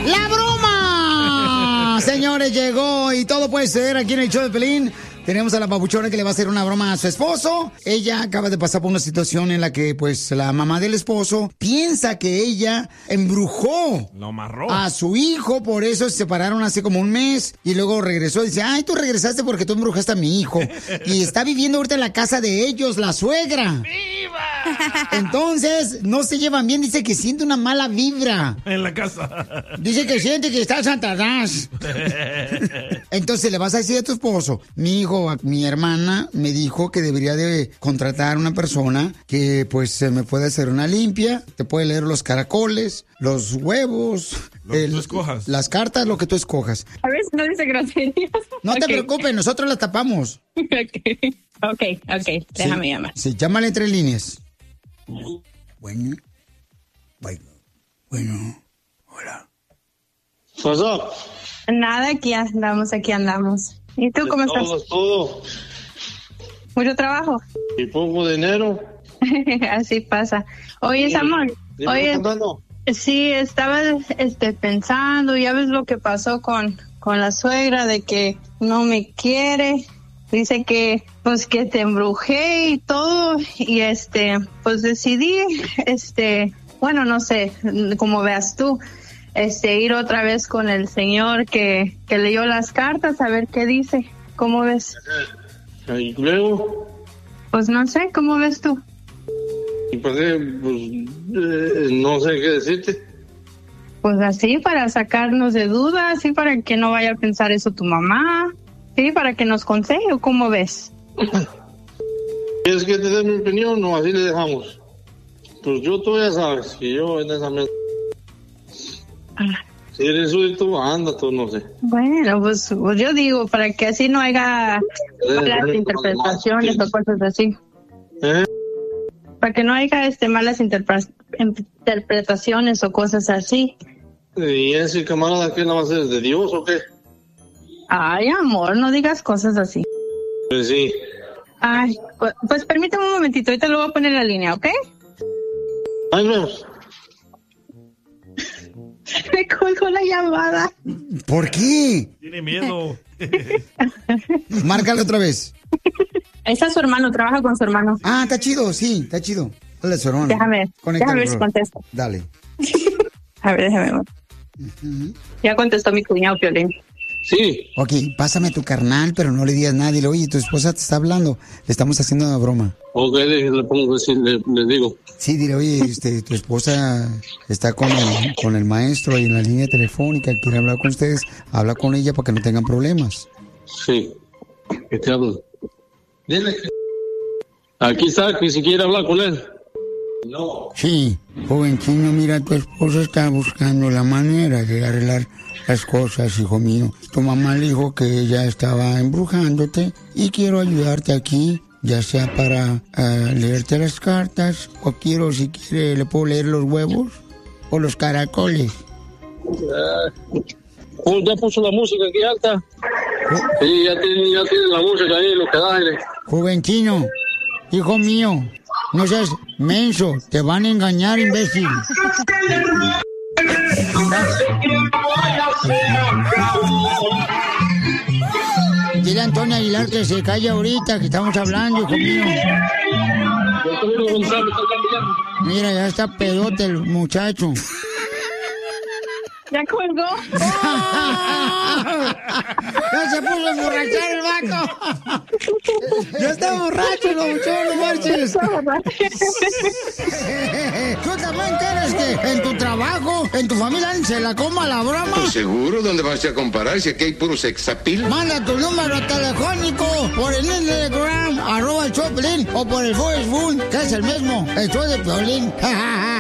¡La broma! Señores, llegó y todo puede ser aquí en el show de Pelín. Tenemos a la papuchona que le va a hacer una broma a su esposo. Ella acaba de pasar por una situación en la que, pues, la mamá del esposo piensa que ella embrujó Lo amarró a su hijo, por eso se separaron hace como un mes y luego regresó y dice, ay, tú regresaste porque tú embrujaste a mi hijo. Y está viviendo ahorita en la casa de ellos, la suegra. ¡Viva! Entonces, no se llevan bien, dice que siente una mala vibra. En la casa. Dice que siente que está Satanás. Entonces le vas a decir a tu esposo, mi hijo, mi hermana me dijo que debería de contratar una persona que pues me puede hacer una limpia, te puede leer los caracoles, los huevos, lo que tú escojas, las cartas, lo que tú escojas. A ver si no dice groserías. No te preocupes, nosotros las tapamos. Ok, déjame llamar. Sí, llámale entre líneas. Bueno, hola. What's up? Nada, aquí andamos. ¿Y tú cómo estás? Todo. ¿Mucho trabajo? Y poco dinero. Así pasa. Oye, amor. Oye, sí, estaba pensando, ya ves lo que pasó con la suegra, de que no me quiere. Dice que, pues, que te embrujé y todo. Y pues decidí, bueno, no sé, como veas tú. Ir otra vez con el señor que leyó las cartas a ver qué dice. ¿Cómo ves? ¿Y luego? Pues no sé, ¿cómo ves tú? ¿Y por qué? Pues no sé qué decirte. Pues así, para sacarnos de dudas, así para que no vaya a pensar eso tu mamá, sí, para que nos aconseje, ¿o cómo ves? ¿Quieres que te dé mi opinión o así le dejamos? Pues tú ya sabes que yo en esa mesa... Si eres súbdito, anda tú, no sé. Bueno, pues yo digo, para que así no haya malas interpretaciones o cosas así. Para que no haya malas interpretaciones o cosas así. ¿Y ese camarada qué va a ser? ¿De Dios o qué? Ay, amor, no digas cosas así. Pues sí. Ay, pues permíteme un momentito, ahorita lo voy a poner en la línea, ¿ok? Ahí vemos. Me colgó la llamada. ¿Por qué? Tiene miedo. Márcale otra vez. Ese es su hermano, trabaja con su hermano. Ah, está chido, sí, está chido. Dale a su hermano. Déjame ver si contesta. Dale. A ver, déjame ver. Ya contestó mi cuñado Piolín. Sí. Ok, pásame tu carnal, pero no le digas nada. Dile, oye, tu esposa te está hablando. Le estamos haciendo una broma. Ok, le pongo así, le digo. Sí, dile, oye, tu esposa está con el maestro ahí en la línea telefónica, quiere hablar con ustedes. Habla con ella para que no tengan problemas. Sí. ¿Qué te hablo? Dile que... Aquí está, que si quiere hablar con él. No. Sí, joven chino, mira, tu esposa está buscando la manera de arreglar las cosas, hijo mío. Tu mamá le dijo que ella estaba embrujándote y quiero ayudarte aquí, ya sea para leerte las cartas o si quiere, le puedo leer los huevos o los caracoles. Ya puso la música aquí alta. Sí, ya tiene la música ahí, lo que da aire. Joven chino, hijo mío, no seas menso, te van a engañar, imbécil. Dile a Antonio Aguilar que se calle ahorita, que estamos hablando, hijo mío. Mira, ya está pedote el muchacho. ¿Ya colgó? ¡Ya se puso a emborrachar el vaco! ¡Ya está borracho, no marches! ¿Tú también quieres que en tu trabajo, en tu familia, se la coma la broma? Pues seguro, ¿dónde vas a comparar si aquí hay puro sexapil? Manda tu número telefónico por el Instagram, @el show de Piolín, o por el Facebook, que es el mismo, el show de Piolín.